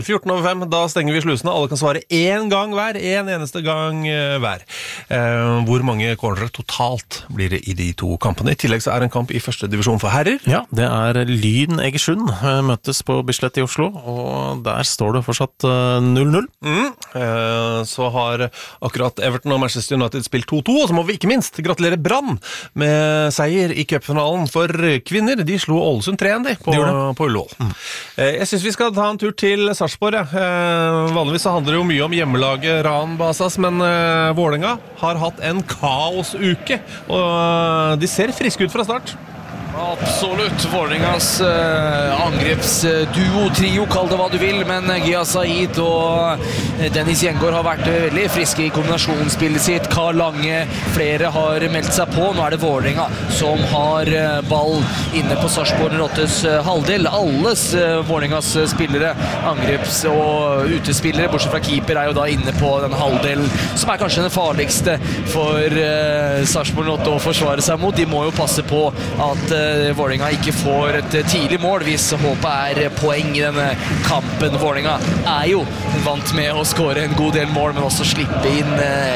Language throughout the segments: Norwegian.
14:05, da stenger vi slusene. Alle kan svare én gang hver, en eneste gang hver. Hvor mange cornere totalt blir det i de to kampene? I tillegg så er en kamp i første divisjon for herrer. Ja, det er Lyn Egersund møtes på Bislett i Oslo, og der står det fortsatt 0-0. Så har akkurat Everton og Manchester United spilt 2-2, og så må vi ikke minst gratulere Brann med seier i cupfinalen for kvinner. De slo Ålesund 3-1 på Ullevål. Jeg synes vi skal ta en tur til Sarpsborg. Vanligvis så handler det jo mye om hjemmelaget Ran Basas, men Vålerenga har hatt en kaosuke, og de ser friske ut fra start. Absolutt, Vålerengas angrepsduo, trio, kall det hva du vil, men Gia Said og Dennis Gjengård har vært veldig friske i kombinasjonsspillet sitt. Karl Lange, flere har meldt seg på. Nå er det Vålerenga som har ball inne på Sarpsborg 8s halvdel. Alles Vålerengas spillere, angreps- og utespillere, bortsett fra keeper, er jo da inne på den halvdelen, som er kanskje den farligste for Sarpsborg 8 å forsvare seg mot. De må jo passe på at Vålerenga ikke får et tidlig mål hvis håpet er poeng i denne kampen. Vålerenga er jo vant med å skåre en god del mål, men også slippe inn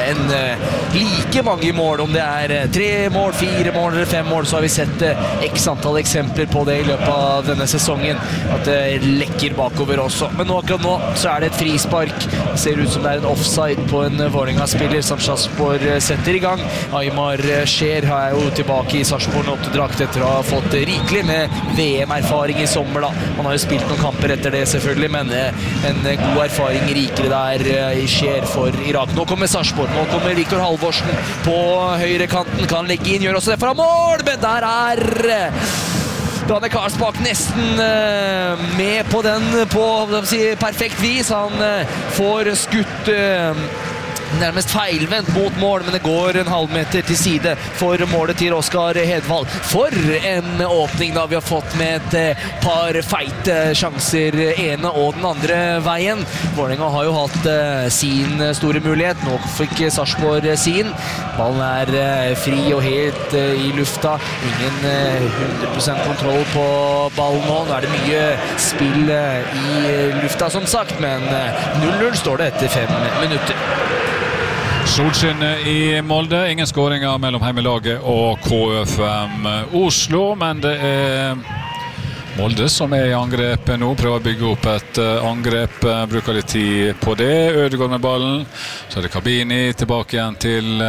like mange mål. Om det er 3 mål, 4 mål eller 5 mål, så har vi sett x antall eksempler på det i løpet av denne sesongen, at det lekker bakover også. Men akkurat nå så er det et frispark. Det ser ut som det er en offside på en Vålerenga-spiller som Sarpsborg setter i gang. Aymar Scheer er jo tilbake i Sarpsborg 8-drakt etter å ha fått rikelig med VM-erfaring i sommer da. Han har jo spilt noen kamper etter det selvfølgelig, men en god erfaring rikere der i Scheer for Irak. Nå kommer Sarpsborg, nå kommer Viktor Halvorsen på høyre kanten, kan legge inn, gjør også det fra mål, men der er Danne Karlsbakk nesten med på den på perfekt vis. Han får skutt nærmest feilvendt mot mål, men det går en halvmeter til side for målet til Oskar Hedvald. For en åpning da vi har fått med et par feite sjanser, ene og den andre veien. Vålerenga har jo hatt sin store mulighet, nå fikk Sarpsborg sin. Ballen er fri og helt i lufta, ingen 100% kontroll på ballen nå. Nå er det mye spill i lufta som sagt, men 0-0 står det etter 5 minutter. Solskinnet i Molde, ingen skåringer mellom heimelaget og KFM Oslo, men det er Molde som er i angrep nå, prøver å bygge opp et angrep, bruker litt tid på det. Ødegaard med ballen, så er det Kabini tilbake igjen til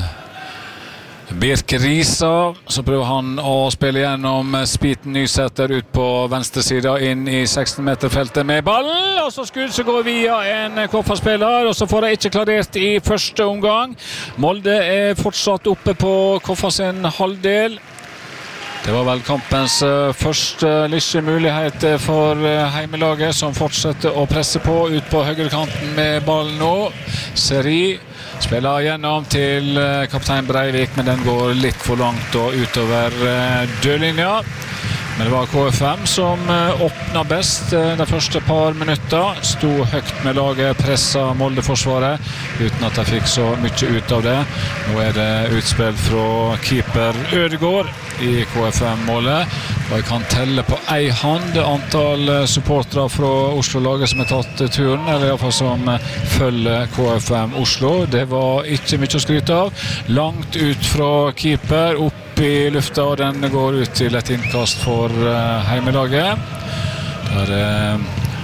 Birk Risa, så prøver han å spille gjennom Spiten Nysæter ut på venstre sida, inn i 16-meterfeltet med ballen, og så skudd som går via en Koffa-spiller, og så får de ikke klarert i første omgang. Molde er fortsatt oppe på Koffa sin halvdel. Det var vel kampens første lille mulighet for heimelaget, som fortsetter å presse på ut på høyrekanten med ballen nå. Seri spiller gjennom til kaptein Breivik, men den går litt for langt og utover dørlinja. Men det var KFM som åpna best de første par minutter. Sto høyt med laget, pressa Molde-forsvaret, uten at de fikk så mye ut av det. Nå er det utspill fra keeper Ødegaard i KFM-målet. Og jeg kan telle på ei hand antall supportere fra Oslo-laget som har tatt turen, eller i hvert fall som følger KFM Oslo. Det var ikke mye å skryte av. Langt ut fra keeper, opp i lufta, og den går ut til et innkast for heimelaget. Der er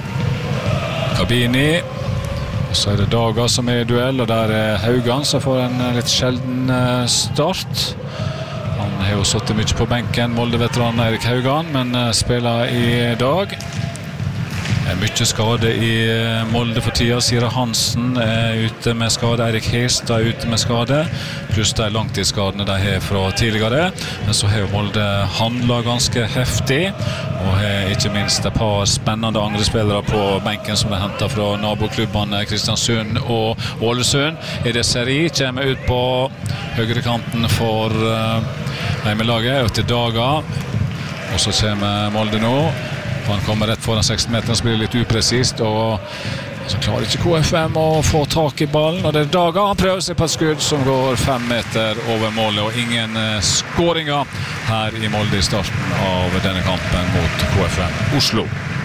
Kabini, og så er det Daga som er i duell, og der er Haugan som får en litt sjelden start. Han har jo sittet mye på benken, Molde-veteran Erik Haugan, men spiller i dag. Det er mye skade i Molde for tida. Sira Hansen er ute med skade, Eirik Hestad er ute med skade, pluss de langtidsskadene de har fra tidligere. Men så har jo Molde handlet ganske heftig, og har ikke minst et par spennende andre spillere på benken som de hentet fra naboklubbene Kristiansund og Ålesund. Det Seri kommer ut på høyrekanten for heimelaget, og til Daga, og så kommer Molde nå. Han kommer rett foran 16 meter, så blir det litt upresist, og så klarer ikke KFM å få tak i ballen, og det er Daga. Han prøver seg på et skudd som går 5 meter over målet, og ingen skåringer her i Molde i starten av denne kampen mot KFM Oslo.